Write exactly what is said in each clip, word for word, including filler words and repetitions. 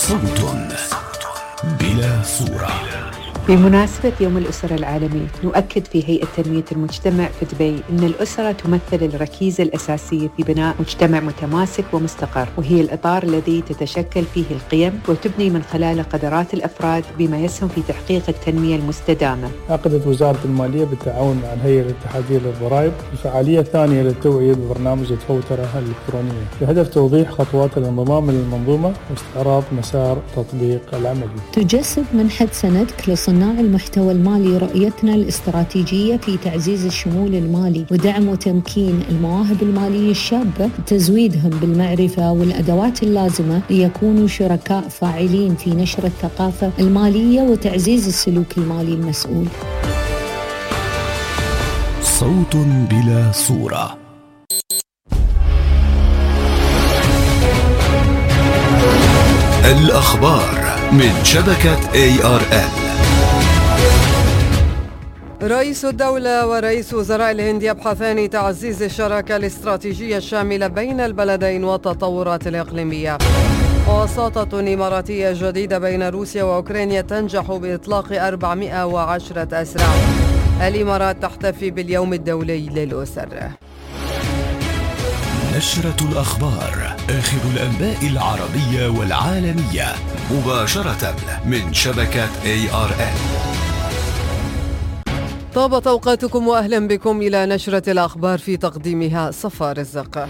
صوت بلا صورة. بمناسبة يوم الأسرة العالمي، نؤكد في هيئة تنمية المجتمع في دبي أن الأسرة تمثل الركيزة الأساسية في بناء مجتمع متماسك ومستقر، وهي الإطار الذي تتشكل فيه القيم وتبني من خلاله قدرات الأفراد بما يسهم في تحقيق التنمية المستدامة. عقدت وزارة المالية بالتعاون مع الهيئة الاتحادية للضرائب الفعالية الثانية للتوعية ببرنامج الفوترة الإلكترونية بهدف توضيح خطوات الانضمام للمنظومة واستعراض مسار تطبيق العملي. تجسد منحة سند لصناع المحتوى المالي رؤيتنا الاستراتيجية في تعزيز الشمول المالي ودعم وتمكين المواهب المالية الشابة، تزويدهم بالمعرفة والأدوات اللازمة ليكونوا شركاء فاعلين في نشر الثقافة المالية وتعزيز السلوك المالي المسؤول. صوت بلا صورة. الأخبار من شبكة إيه آر إل. رئيس الدولة ورئيس وزراء الهند يبحثان تعزيز الشراكة الاستراتيجية الشاملة بين البلدين والتطورات الإقليمية. وساطة إماراتية جديدة بين روسيا وأوكرانيا تنجح بإطلاق أربعمائة وعشرة أسرى. الإمارات تحتفي باليوم الدولي للأسر. نشرة الأخبار، آخر الأنباء العربية والعالمية مباشرة من شبكة إيه آر إل. طابت أوقاتكم وأهلا بكم إلى نشرة الأخبار في تقديمها صفاء رزق.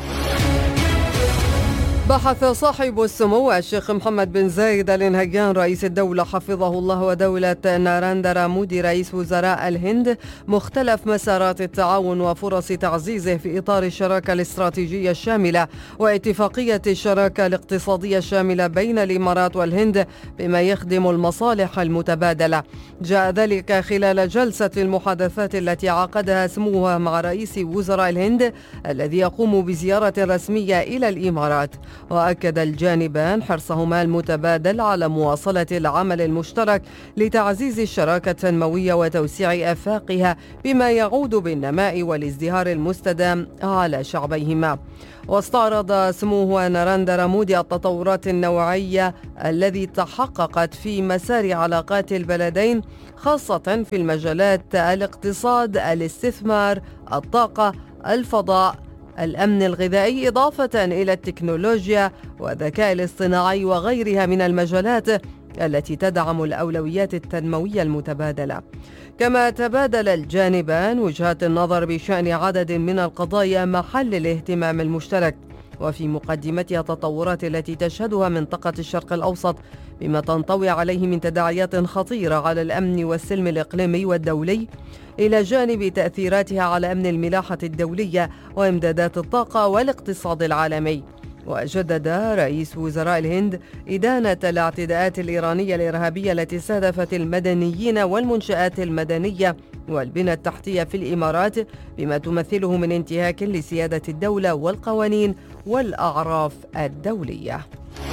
بحث صاحب السمو الشيخ محمد بن زايد آل نهيان رئيس الدولة حفظه الله ودولة ناراندرا مودي رئيس وزراء الهند مختلف مسارات التعاون وفرص تعزيزه في إطار الشراكة الاستراتيجية الشاملة واتفاقية الشراكة الاقتصادية الشاملة بين الإمارات والهند بما يخدم المصالح المتبادلة. جاء ذلك خلال جلسة المحادثات التي عقدها سموه مع رئيس وزراء الهند الذي يقوم بزيارة رسمية إلى الإمارات. وأكد الجانبان حرصهما المتبادل على مواصلة العمل المشترك لتعزيز الشراكة التنموية وتوسيع آفاقها بما يعود بالنماء والازدهار المستدام على شعبيهما. واستعرض سموه ناراندرا مودي التطورات النوعية التي تحققت في مسار علاقات البلدين خاصة في المجالات الاقتصاد، الاستثمار، الطاقة، الفضاء، الأمن الغذائي، إضافة إلى التكنولوجيا والذكاء الاصطناعي وغيرها من المجالات التي تدعم الأولويات التنموية المتبادلة. كما تبادل الجانبان وجهات النظر بشأن عدد من القضايا محل الاهتمام المشترك، وفي مقدمتها التطورات التي تشهدها منطقة الشرق الأوسط بما تنطوي عليه من تداعيات خطيرة على الأمن والسلم الإقليمي والدولي، إلى جانب تأثيراتها على أمن الملاحة الدولية وإمدادات الطاقة والاقتصاد العالمي. وجدد رئيس وزراء الهند إدانة الاعتداءات الإيرانية الإرهابية التي استهدفت المدنيين والمنشآت المدنية والبنى التحتية في الإمارات بما تمثله من انتهاك لسيادة الدولة والقوانين والأعراف الدولية.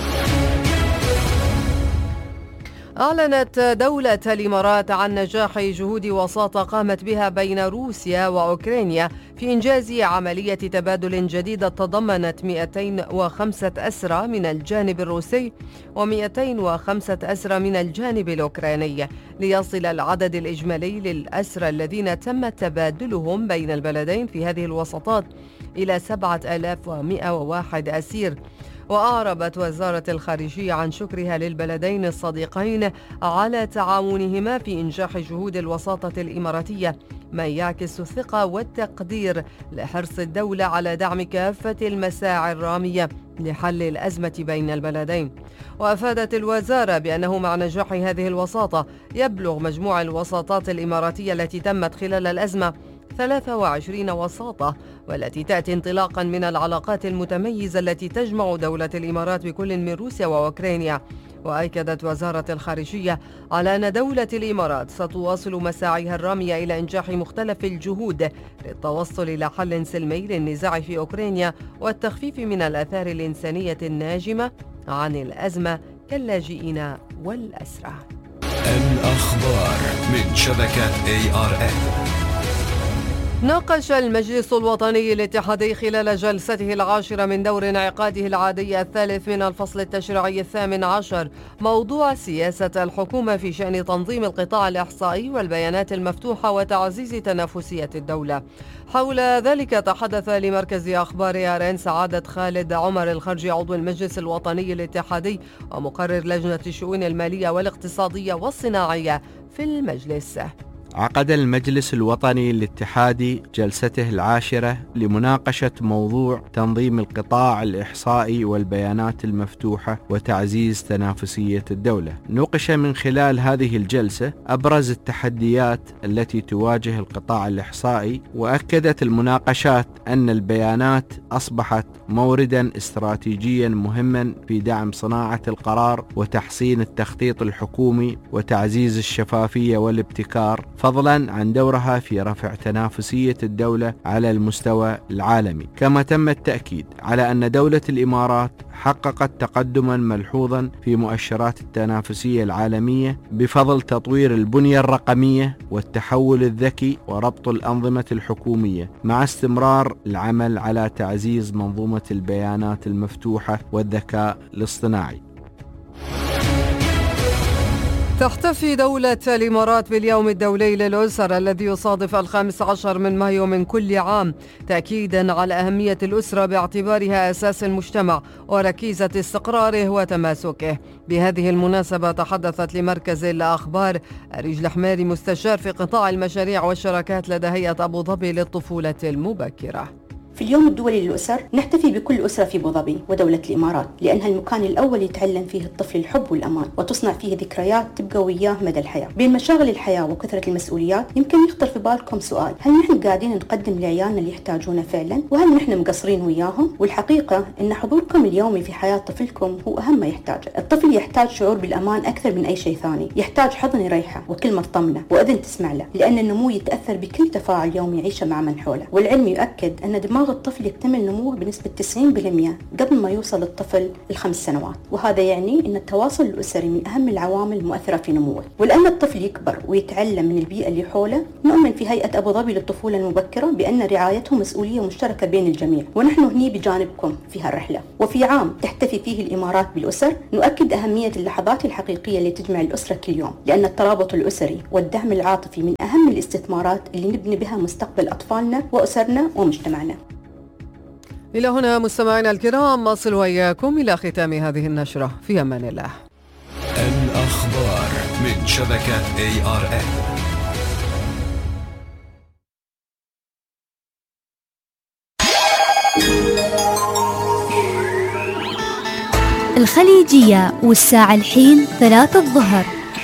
أعلنت دولة الإمارات عن نجاح جهود وساطة قامت بها بين روسيا وأوكرانيا في إنجاز عملية تبادل جديدة تضمنت مئتين وخمسة أسرى من الجانب الروسي ومئتين وخمسة أسرى من الجانب الأوكراني، ليصل العدد الإجمالي للأسرى الذين تم تبادلهم بين البلدين في هذه الوساطات إلى سبعة آلاف ومئة وواحد أسير. وأعربت وزارة الخارجية عن شكرها للبلدين الصديقين على تعاونهما في إنجاح جهود الوساطة الإماراتية، ما يعكس الثقة والتقدير لحرص الدولة على دعم كافة المساعي الرامية لحل الأزمة بين البلدين. وأفادت الوزارة بأنه مع نجاح هذه الوساطة يبلغ مجموع الوساطات الإماراتية التي تمت خلال الأزمة ثلاثة وعشرين وساطة، والتي تأتي انطلاقا من العلاقات المتميزة التي تجمع دولة الإمارات بكل من روسيا وأوكرانيا. وأكدت وزارة الخارجية على أن دولة الإمارات ستواصل مساعيها الرامية إلى إنجاح مختلف الجهود للتوصل إلى حل سلمي للنزاع في أوكرانيا والتخفيف من الآثار الإنسانية الناجمة عن الأزمة كاللاجئين والأسرى. الأخبار من شبكة إيه آر إل. ناقش المجلس الوطني الاتحادي خلال جلسته العاشرة من دور انعقاده العادي الثالث من الفصل التشريعي الثامن عشر موضوع سياسة الحكومة في شأن تنظيم القطاع الإحصائي والبيانات المفتوحة وتعزيز تنافسية الدولة. حول ذلك تحدث لمركز أخبار آر إن سعادة خالد عمر الخرجي عضو المجلس الوطني الاتحادي ومقرر لجنة الشؤون المالية والاقتصادية والصناعية في المجلس. عقد المجلس الوطني الاتحادي جلسته العاشرة لمناقشة موضوع تنظيم القطاع الإحصائي والبيانات المفتوحة وتعزيز تنافسية الدولة. نوقش من خلال هذه الجلسة أبرز التحديات التي تواجه القطاع الإحصائي، وأكدت المناقشات أن البيانات أصبحت موردا استراتيجيا مهما في دعم صناعة القرار وتحسين التخطيط الحكومي وتعزيز الشفافية والابتكار، فضلا عن دورها في رفع تنافسية الدولة على المستوى العالمي. كما تم التأكيد على أن دولة الإمارات حققت تقدما ملحوظا في مؤشرات التنافسية العالمية بفضل تطوير البنية الرقمية والتحول الذكي وربط الأنظمة الحكومية، مع استمرار العمل على تعزيز منظومة البيانات المفتوحة والذكاء الاصطناعي. تحتفي دولة الإمارات باليوم الدولي للأسرة الذي يصادف الخامس عشر من مايو من كل عام، تأكيدا على أهمية الأسرة باعتبارها أساس المجتمع وركيزة استقراره وتماسكه. بهذه المناسبة تحدثت لمركز الأخبار أريج الحماري مستشار في قطاع المشاريع والشراكات لدى هيئة أبو ظبي للطفولة المبكرة. في اليوم الدولي للأسر نحتفي بكل أسرة في أبو ظبي ودولة الإمارات، لأنها المكان الأول يتعلم فيه الطفل الحب والأمان وتصنع فيه ذكريات تبقى وياه مدى الحياة. بين مشاغل الحياة وكثرة المسؤوليات يمكن يخطر في بالكم سؤال: هل نحن قاعدين نقدم لعيالنا اللي يحتاجونه فعلا؟ وهل نحن مقصرين وياهم؟ والحقيقة إن حضوركم اليومي في حياة طفلكم هو أهم ما يحتاجه. الطفل يحتاج شعور بالأمان أكثر من أي شيء ثاني، يحتاج حضن يريحه وكلمة تطمنه وأذن تسمع له، لأن النمو يتأثر بكل تفاعل يومي يعيشه مع من حوله. والعلم يؤكد أن دماغ الطفل يكتمل نموه بنسبة تسعين بالمئة قبل ما يوصل الطفل الخمس سنوات، وهذا يعني أن التواصل الأسري من أهم العوامل المؤثرة في نموه. ولأن الطفل يكبر ويتعلم من البيئة اللي حوله، نؤمن في هيئة أبو ظبي للطفولة المبكرة بأن رعايته مسؤولية مشتركة بين الجميع، ونحن هني بجانبكم في هالرحلة. وفي عام تحتفي فيه الإمارات بالأسر نؤكد أهمية اللحظات الحقيقية اللي تجمع الأسرة كل يوم، لأن الترابط الأسري والدعم العاطفي من أهم الاستثمارات اللي نبني بها مستقبل أطفالنا وأسرنا ومجتمعنا. إلى هنا مستمعينا الكرام نصل وإياكم إلى ختام هذه النشرة، في أمان الله. الأخبار من شبكة إيه آر إن. الخليجية والساعة الحين ثلاثة الظهر.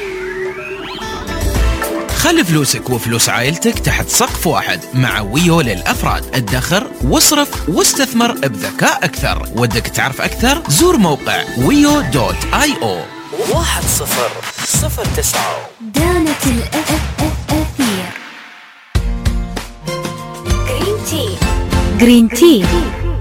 خلي فلوسك وفلوس عائلتك تحت سقف واحد مع ويو للأفراد. ادخر واصرف واستثمر بذكاء أكثر. ودك تعرف أكثر؟ زور موقع ويو دوت آي أو. واحد صفر صفر تسعة. دانة الأثير. جرين تي. جرين تي